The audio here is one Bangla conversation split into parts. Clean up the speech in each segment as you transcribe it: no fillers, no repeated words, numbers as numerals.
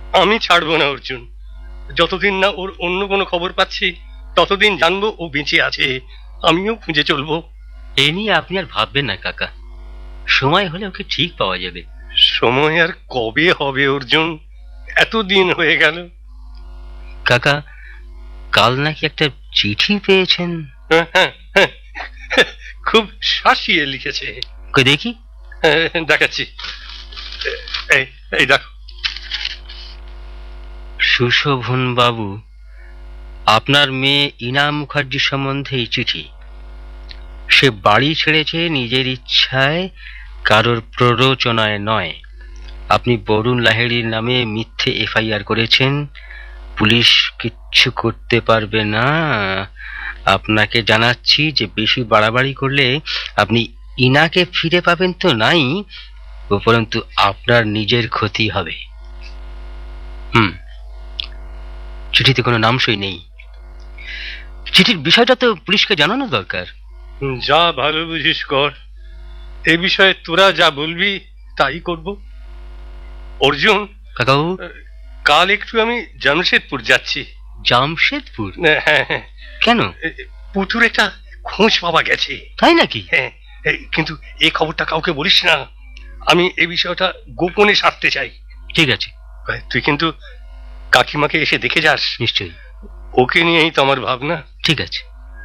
আমি ছাড়বো না অর্জুন। যতদিন না ওর অন্য কোনো খবর পাচ্ছি ততদিন জানবো ও বেঁচে আছে। আমিও খুঁজে চলবো। এ নিয়ে আপনি আর ভাববেন না কাকা, সময় হলে ওকে ঠিক পাওয়া যাবে। সময় আর কবে হবে অর্জুন? এতদিন হয়ে গেল। কাকা, কাল নাকি একটা চিঠি পেয়েছেন? হ্যাঁ হ্যাঁ হ্যাঁ, খুব শাসিয়ে লিখেছে। কই দেখি। দেখাচ্ছি, এই এই দেখো। সুশোভন বাবু, আপনার মেয়ে ইনা মুখার্জি সম্বন্ধে এই চিঠি। সে বাড়ি ছেড়েছে নিজের ইচ্ছায়, কারোর প্ররোচনায় নয়। আপনি বরুণ লাহিড়ীর নামে মিথ্যে এফআইআর করেছেন। পুলিশ কিচ্ছু করতে পারবে না। আপনাকে জানাচ্ছি যে বেশি বাড়াবাড়ি করলে আপনি ইনাকে ফিরে পাবেন তো নাই, উপরন্তু আপনার নিজের ক্ষতি হবে। চিঠিতে কোনো নাম সই নেই। চিঠির বিষয়টা তো পুলিশকে জানানো দরকার। যা ভালো বুঝিস কর। এ বিষয়ে তোরা যা বলবি তাই করব। অর্জুন কাকাবু, কাল একটু আমি জামশেদপুর যাচ্ছি। জামশেদপুর? হ্যাঁ হ্যাঁ। কেন? পুতুর একটা খোঁজ পাওয়া গেছে। তাই নাকি? হ্যাঁ, কিন্তু এই খবরটা কাউকে বলিস না। আমি এই বিষয়টা গোপনে সারতে চাই। ঠিক আছে। তুই কিন্তু কাকিমাকে এসে দেখে যাস। নিশ্চয়ই। ওকে নিয়েই তো আমার ভাবনা। ঠিক আছে।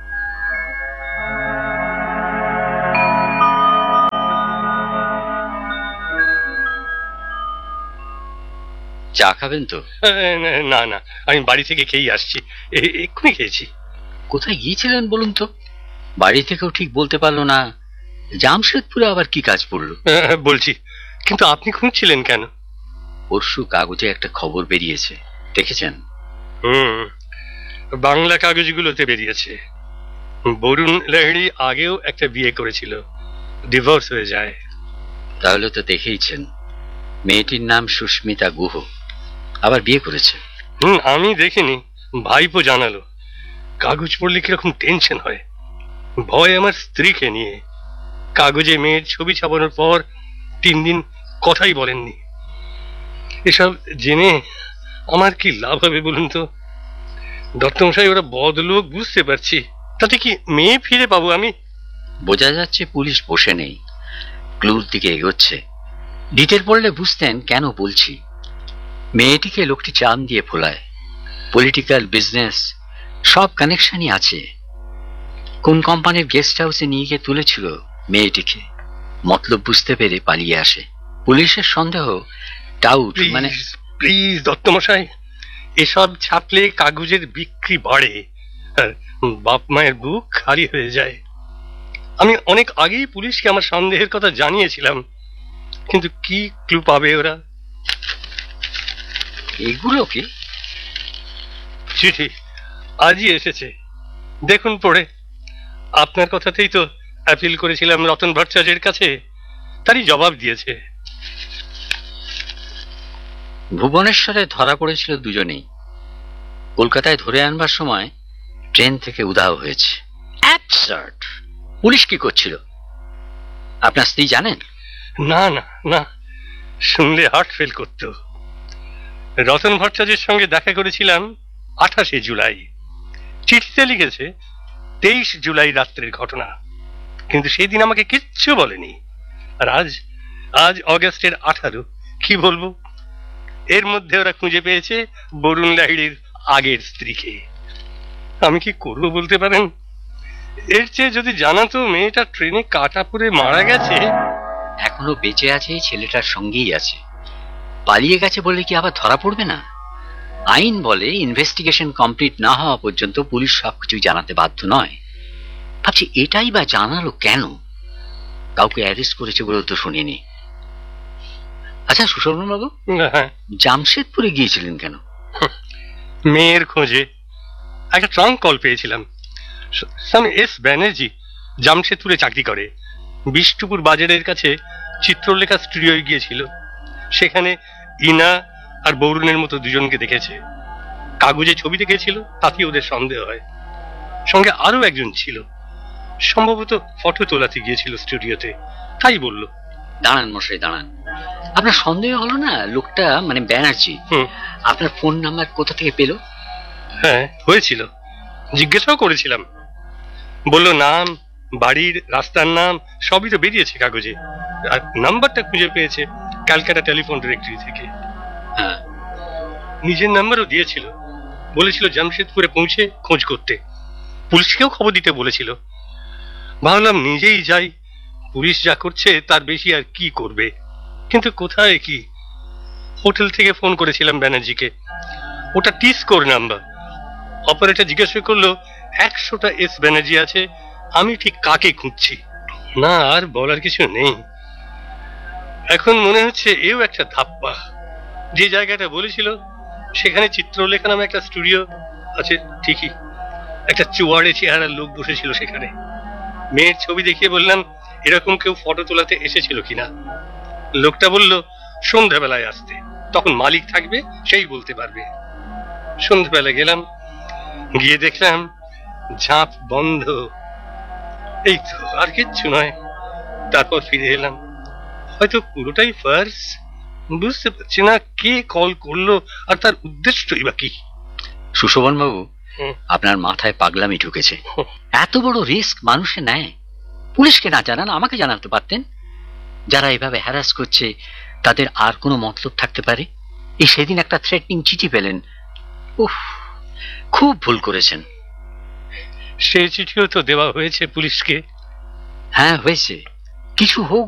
চা খাবেন তো? না না, আমি বাড়ি থেকে খেয়ে আসছি, এক্ষুনি খেয়েছি। কোথায় গিয়েছিলেন বলুন তো? বাড়ি থেকেও ঠিক বলতে পারলো না, জামশেদপুরে আবার কি কাজ পড়লো? বলছি, কিন্তু আপনি খুঁজছিলেন কেন? পরশু কাগজে একটা খবর বেরিয়েছে, দেখেছেন? বাংলা কাগজগুলোতে বেরিয়েছে। বরুণ লাহিড়ী আগেও একটা বিয়ে করেছিল, ডিভোর্স হয়ে যায়। তাহলে তো দেখেইছেন, মেয়েটির নাম সুস্মিতা গুহ, আবার বিয়ে করেছে। আমি দেখিনি, ভাইপো জানালো। কাগজ পড়লে কিরকম টেনশন হয়। ভয় আমার স্ত্রীকে নিয়ে। কাগজে মেয়ের ছবি ছাপানোর পর 3 দিন কথাই বলেননি। এসব জেনে আমার কি লাভ হবে বলুন তো? দত্তমশাই ওরা বদলোক, বুঝতে পারছি। তাতে কি মেয়ে ফিরে পাবো আমি? বোঝা যাচ্ছে পুলিশ বসে নেই, ক্লুর দিকে এগোচ্ছে। ডিটেল পড়লে বুঝতেন কেন বলছি। মেয়েটিকে লোকটি চাম দিয়ে ফোলায়, পলিটিক্যাল, বিজনেস সব কানেকশনই আছে। কোন কোম্পানির গেস্ট হাউসে নিয়ে গিয়ে তুলেছিল মেয়েটিকে, মতলব বুঝতে পেরে পালিয়ে আসে। পুলিশের সন্দেহ, ডাউট, মানে প্লিজ দত্তমশাই, এসব ছাপলে কাগজের বিক্রি বাড়ে, বাপ মায়ের বুক খালি হয়ে যায়। আমি অনেক আগেই পুলিশকে আমার সন্দেহের কথা জানিয়েছিলাম, কিন্তু কি ক্লু পাবে ওরা? এগুলো কি? চিঠি আজই এসেছে, দেখুন পড়ে। আপনার কথাতেই তো অ্যাপিল করেছিলাম রতন ভট্টাচার্যের কাছে, তারই জবাব দিয়েছে। ভুবনেশ্বরে ধরা পড়েছিল দুজনেই। কলকাতায় ধরে আনবার সময় ট্রেন থেকে উধাও হয়েছে। অ্যাবসার্ড! পুলিশ কি করছিল আপনার স্ত্রী জানেন? না না না, শুনলে হার্ট ফেল করত। রতন ভট্টাচার্যের সঙ্গে দেখা করেছিলাম 28শে জুলাই। চিঠিতে লিখেছে 23 জুলাই রাত্রের ঘটনা, কিন্তু সেই দিন আমাকে কিচ্ছু বলেনি। আর আজ অগস্টের 18। কি বলবো? এর মধ্যে ওরা খুঁজে পেয়েছে বরুণ লাহিড়ীর আগের স্ত্রীকে। আমি কি করবো বলতে পারেন? এর চেয়ে যদি জানাতো মেয়েটা ট্রেনে কাটা পড়ে মারা গেছে। এখনো বেঁচে আছে, ছেলেটার সঙ্গেই আছে। পালিয়ে গেছে বলে কি আবার ধরা পড়বে না? আইন বলে ইনভেস্টিগেশন কমপ্লিট না হওয়া পর্যন্ত পুলিশ সবকিছু জানাতে বাধ্য নয়। ভাবছি এটাই বা জানালো কেন? কাউকে অ্যারেস্ট করেছে বলে তো শুনিনি। আচ্ছা সুশোভন বাবু, জামশেদপুরে গিয়েছিলেন কেন? মেয়ের খোঁজে। একটা ট্রাঙ্ক কল পেয়েছিলাম। এস ব্যানার্জি জামশেদপুরে চাকরি করে। বিষ্ণুপুর বাজারের কাছে চিত্রলেখা স্টুডিওয় গিয়েছিল। সেখানে ইনা আর বরুণের মতো দুজনকে দেখেছে। কাগজে ছবি দেখেছিল, তাতে ওদের সন্দেহ হয়। সঙ্গে আরো একজন ছিল, সম্ভবত ফটো তোলাতে গিয়েছিল স্টুডিওতে, তাই বলল। দাঁড়ান মশাই, দাঁড়ান। আপনার সন্দেহ হলো না লোকটা মানে ব্যানার্জি হুম। আপনার ফোন নাম্বার কোথা থেকে পেলো? হ্যাঁ, হয়েছিল, জিজ্ঞাসাও করেছিলাম। বলল নাম, বাড়ির, রাস্তার নাম সবই তো বেরিয়েছে কাগজে, আর নাম্বারটা খুঁজে পেয়েছে ক্যালকাটা টেলিফোন ডিরেক্টরি থেকে। হ্যাঁ, নিজের নাম্বারও দিয়েছিল, বলেছিল জামশেদপুরে পৌঁছে খোঁজ করতে, পুলিশকেও খবর দিতে বলেছিল। ভাবলাম নিজেই যাই, পুলিশ যা করছে তার বেশি আর কি করবে। কিন্তু কোথায় কি, হোটেল থেকে ফোন করেছিলাম ব্যানার্জিকে, ওটা টি স্কোর নাম্বার। অপারেটর জিজ্ঞাসা করলো 100টা এস ব্যানার্জি আছে, আমি ঠিক কাকে খুঁজছি। না, আর বলার কিছু নেই। এখন মনে হচ্ছে এও একটা ধাপ্পা। যে জায়গাটা বলেছিল সেখানে চিত্রলেখা নামে একটা স্টুডিও আছে ঠিকই, একটা চুয়াড়ে চেহারার লোক বসেছিল সেখানে। মেয়ের ছবি দেখিয়ে বললাম এরকম কেউ ফটো তোলাতে এসেছিল কিনা। লোকটা বলল সন্ধ্যাবেলায় আসতে, তখন মালিক থাকবে, সেই বলতে পারবে। সন্ধ্যাবেলা গেলাম, গিয়ে দেখলাম ঝাঁপ বন্ধ। এই তো, আর কিচ্ছু নয়। তারপর ফিরে এলাম, হয়তো পুরোটাই ফার্স। বুঝতে পারছি না কে কল করলো আর তার উদ্দেশ্যই বা কি। সুশোভন বাবু, হুম। আপনার মাথায় পাগলামি ঢুকেছে। এত বড় রিস্ক মানুষে নেয়, পুলিশকে না জানান আমাকে জানাতে পারতেন। যারা এভাবে হ্যারাস করছে তাদের আর কোনো মতলব থাকতে পারে? এই সেদিন একটা থ্রেটনিং চিঠি পেলেন, উফ, খুব ভুল করেছেন। সে চিঠিও তো দেওয়া হয়েছে পুলিশকে। হ্যাঁ হয়েছে, কিছু হোক